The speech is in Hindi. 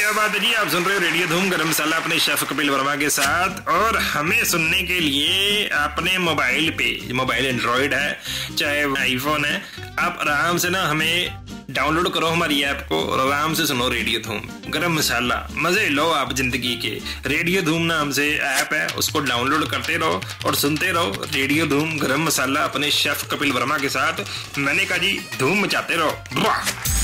क्या बात है जी, आप सुन रहे हो रेडियो धूम गरम मसाला अपने शेफ कपिल वर्मा के साथ। और हमें सुनने के लिए अपने मोबाइल पे, मोबाइल एंड्रॉइड है चाहे आईफोन है, आप आराम से ना हमें डाउनलोड करो हमारी ऐप को और आराम से सुनो रेडियो धूम गरम मसाला। मजे लो आप जिंदगी के। रेडियो धूम नाम से ऐप है, उसको डाउनलोड करते रहो और सुनते रहो रेडियो धूम गरम मसाला अपने शेफ कपिल वर्मा के साथ। मैंने कहा जी धूम मचाते रहो। वाह।